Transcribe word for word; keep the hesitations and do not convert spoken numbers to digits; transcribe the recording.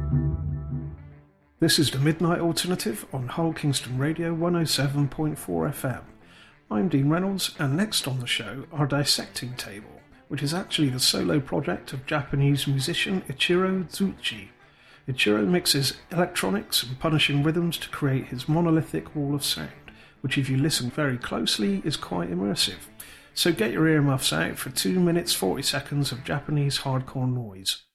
This is the Midnight Alternative on Hull Kingston Radio one oh seven point four F M. I'm Dean Reynolds, and next on the show, our Dissecting Table, which is actually the solo project of Japanese musician Ichiro Tsuchi. Ichiro mixes electronics and punishing rhythms to create his monolithic wall of sound, which if you listen very closely is quite immersive. So get your earmuffs out for two minutes forty seconds of Japanese hardcore noise.